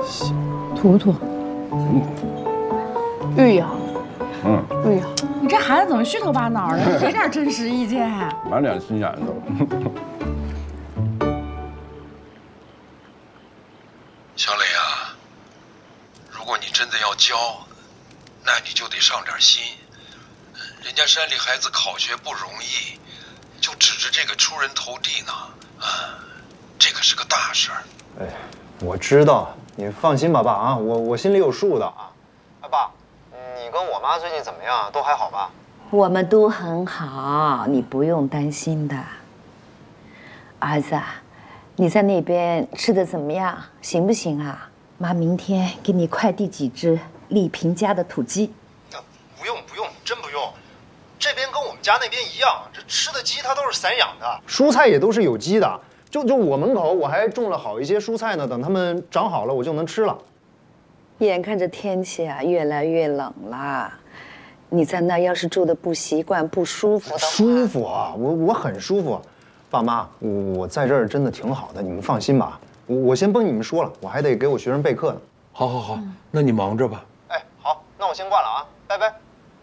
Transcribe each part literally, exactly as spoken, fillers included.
吐不吐？ 嗯。 玉呀， 嗯， 玉呀，你这孩子怎么虚头巴脑的？给点真实意见。 满脸心眼子。 小磊啊，如果你真的要教，那你就得上点心。人家山里孩子考学不容易，就指着这个出人头地呢，啊，这可是个大事儿。 哎，我知道，你放心吧，爸啊，我我心里有数的啊。哎，爸，你跟我妈最近怎么样？都还好吧？ 我们都很好，你不用担心的。儿子啊，你在那边吃的怎么样？行不行啊？妈明天给你快递几只丽萍家的土鸡。 啊，不用不用，真不用。这边跟我们家那边一样，这吃的鸡它都是散养的，蔬菜也都是有机的。就就我门口我还种了好一些蔬菜呢，等它们长好了我就能吃了。 眼看着天气啊越来越冷了，你在那要是住的不习惯、不舒服的话， 舒服啊，我我很舒服。爸妈，我我在这儿真的挺好的，你们放心吧。我我先帮你们说了，我还得给我学生备课呢。 好，好，好，嗯、那你忙着吧。 哎，好，那我先挂了啊，拜拜。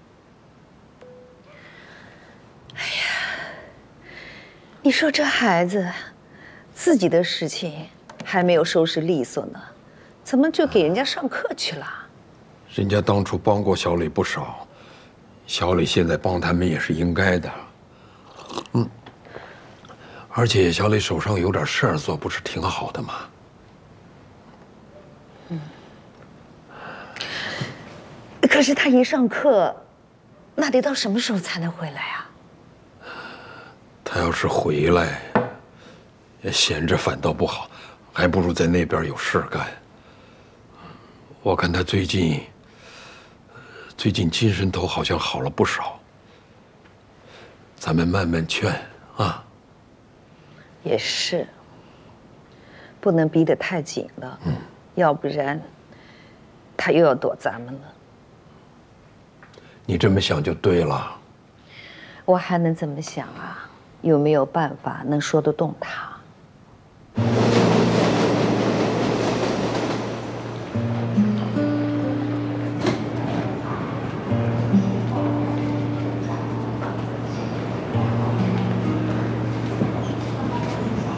哎呀，你说这孩子，自己的事情还没有收拾利索呢，怎么就给人家上课去了？ 人家当初帮过小磊不少，小磊现在帮他们也是应该的。嗯，而且小磊手上有点事儿做，不是挺好的吗？ 嗯。可是他一上课，那得到什么时候才能回来啊？ 他要是回来，闲着反倒不好，还不如在那边有事干。我看他最近，最近精神头好像好了不少。咱们慢慢劝啊。 也是，不能逼得太紧了，嗯，要不然他又要躲咱们了。 你这么想就对了。 我还能怎么想啊？有没有办法能说得动他？